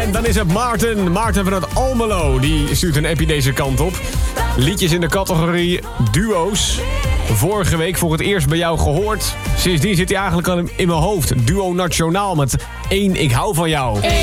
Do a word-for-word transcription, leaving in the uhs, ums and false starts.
En dan is het Maarten. Maarten vanuit Almelo. Die stuurt een appie deze kant op. Liedjes in de categorie duo's. Vorige week voor het eerst bij jou gehoord. Sindsdien zit hij eigenlijk al in mijn hoofd. Duo Nationaal met één Ik hou van jou.